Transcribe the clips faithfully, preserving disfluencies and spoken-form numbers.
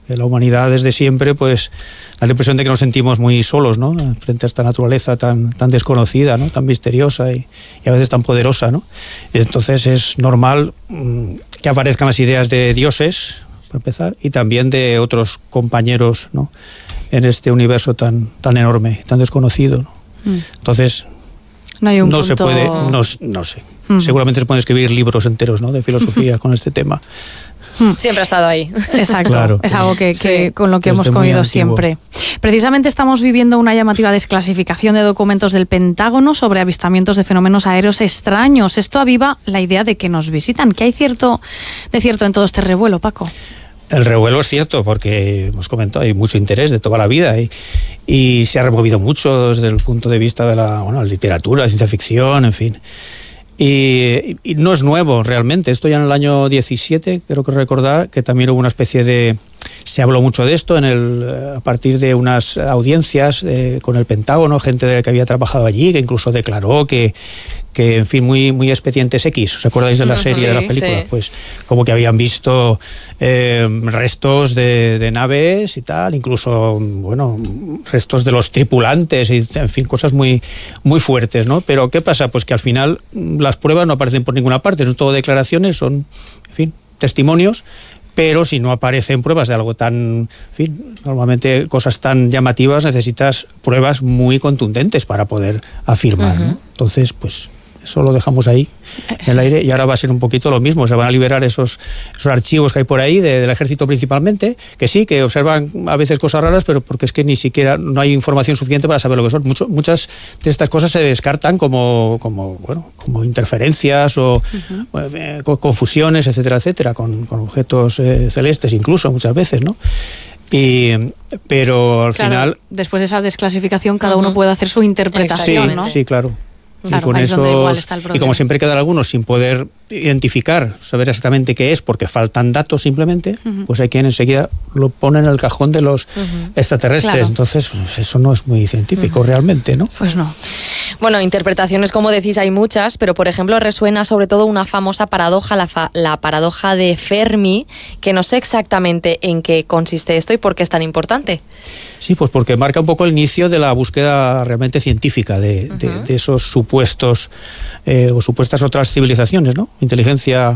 que la humanidad desde siempre pues da la impresión de que nos sentimos muy solos, ¿no? Frente a esta naturaleza tan, tan desconocida, ¿no? Tan misteriosa y, y a veces tan poderosa, ¿no? Y entonces es normal mmm, que aparezcan las ideas de dioses, para empezar, y también de otros compañeros, ¿no? En este universo tan, tan enorme, tan desconocido, ¿no? Mm. Entonces no, hay un no punto... se puede, no, no sé, mm. seguramente se pueden escribir libros enteros, ¿no? De filosofía con este tema. Siempre ha estado ahí. Exacto, claro. Es algo que, que sí. con lo que Desde hemos comido siempre. Precisamente estamos viviendo una llamativa desclasificación de documentos del Pentágono sobre avistamientos de fenómenos aéreos extraños. Esto aviva la idea de que nos visitan. ¿Qué hay cierto, de cierto en todo este revuelo, Paco? El revuelo es cierto, porque hemos comentado, hay mucho interés de toda la vida y, y se ha removido mucho desde el punto de vista de la, bueno, la literatura, la ciencia ficción, en fin. Y, y no es nuevo realmente, esto ya en el año diecisiete, creo que recordar que también hubo una especie de... Se habló mucho de esto en el, a partir de unas audiencias eh, con el Pentágono, gente de la que había trabajado allí, que incluso declaró que, que en fin, muy, muy expedientes X, ¿os acordáis de la serie, sí, de la película? Sí. Pues como que habían visto eh, restos de, de naves y tal, incluso, bueno, restos de los tripulantes, y en fin, cosas muy, muy fuertes, ¿no? Pero ¿qué pasa? Pues que al final las pruebas no aparecen por ninguna parte, son todo declaraciones, son, en fin, testimonios, pero si no aparecen pruebas de algo tan, en fin, normalmente cosas tan llamativas, necesitas pruebas muy contundentes para poder afirmar, uh-huh. ¿no? Entonces, pues eso lo dejamos ahí en el aire y ahora va a ser un poquito lo mismo, se van a liberar esos, esos archivos que hay por ahí de, del ejército principalmente, que sí, que observan a veces cosas raras, pero porque es que ni siquiera no hay información suficiente para saber lo que son. Mucho, muchas de estas cosas se descartan como, como, bueno, como interferencias o uh-huh. eh, confusiones, etcétera, etcétera, con, con objetos eh, celestes incluso muchas veces, ¿no? Y, pero al claro, final... después de esa desclasificación cada uh-huh. uno puede hacer su interpretación, sí, ¿no? Sí, claro. Claro, y con esos, y como siempre quedan algunos sin poder identificar, saber exactamente qué es, porque faltan datos simplemente, uh-huh. pues hay quien enseguida lo pone en el cajón de los uh-huh. extraterrestres. Claro. Entonces, pues eso no es muy científico uh-huh. realmente, ¿no? Pues no. Bueno, interpretaciones, como decís, hay muchas, pero por ejemplo resuena sobre todo una famosa paradoja, la, fa- la paradoja de Fermi, que no sé exactamente en qué consiste esto y por qué es tan importante. Sí, pues porque marca un poco el inicio de la búsqueda realmente científica de, uh-huh. de, de esos supuestos eh, o supuestas otras civilizaciones, ¿no? Inteligencia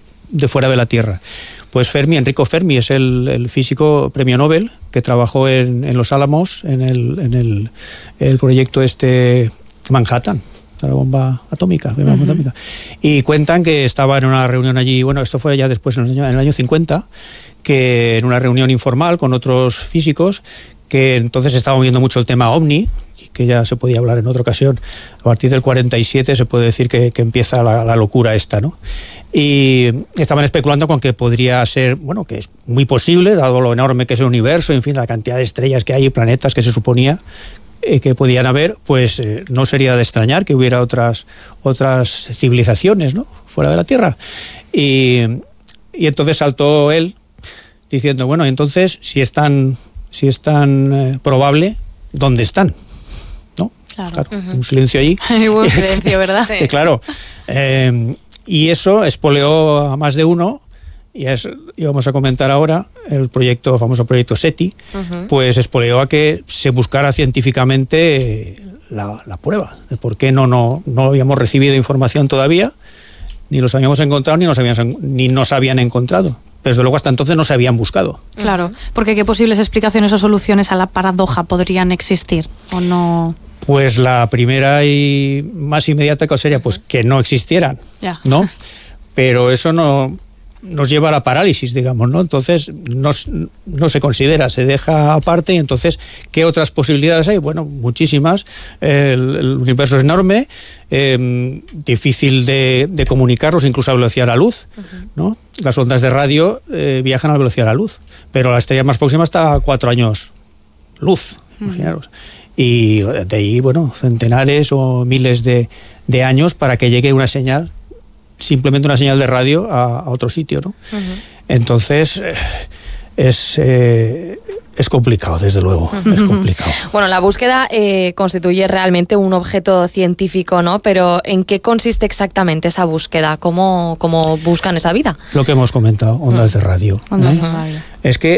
de fuera de la Tierra. Pues Fermi, Enrico Fermi, es el, el físico premio Nobel que trabajó en, en Los Álamos, en el, en el, el proyecto este Manhattan, la bomba atómica, la bomba uh-huh. atómica. Y cuentan que estaba en una reunión allí, bueno, esto fue ya después, en el año, en el año cincuenta, que en una reunión informal con otros físicos, que entonces estaba moviendo mucho el tema OVNI, que ya se podía hablar en otra ocasión. A partir del cuarenta y siete se puede decir que, que empieza la, la locura esta, ¿no? Y estaban especulando con que podría ser, bueno, que es muy posible, dado lo enorme que es el universo, en fin, la cantidad de estrellas que hay y planetas que se suponía eh, que podían haber, pues eh, no sería de extrañar que hubiera otras, otras civilizaciones, ¿no? Fuera de la Tierra. Y, y entonces saltó él diciendo, bueno, entonces, si es tan, si es tan eh, probable, ¿dónde están? ¿No? Claro. Claro, Uh-huh. un silencio allí. Hubo un silencio, ¿verdad? Sí. Claro. Eh, y eso espoleó a más de uno, y es, íbamos a comentar ahora, el proyecto, famoso proyecto SETI, uh-huh. pues espoleó a que se buscara científicamente la, la prueba de por qué no, no, no habíamos recibido información todavía, ni los habíamos encontrado, ni nos habían, ni nos habían encontrado. Pero desde luego hasta entonces no se habían buscado. Claro, porque ¿qué posibles explicaciones o soluciones a la paradoja podrían existir o no? Pues la primera y más inmediata que sería pues que no existieran, ya. ¿no? Pero eso no nos lleva a la parálisis, digamos, ¿no? Entonces no, no se considera, se deja aparte, y entonces, ¿qué otras posibilidades hay? Bueno, muchísimas. El, el universo es enorme, eh, difícil de, de comunicarlos, incluso a velocidad de la luz, uh-huh. ¿no? Las ondas de radio eh, viajan a la velocidad de la luz, pero la estrella más próxima está a cuatro años luz, uh-huh. imaginaros. Y de ahí, bueno, centenares o miles de, de años para que llegue una señal, simplemente una señal de radio a, a otro sitio, ¿no? Uh-huh. Entonces, eh, es, eh, es complicado, desde luego, uh-huh. es complicado. Bueno, la búsqueda eh, constituye realmente un objeto científico, ¿no? Pero ¿en qué consiste exactamente esa búsqueda? ¿Cómo, cómo buscan esa vida? Lo que hemos comentado, ondas uh-huh. de radio. Ondas ¿eh? de radio. Es que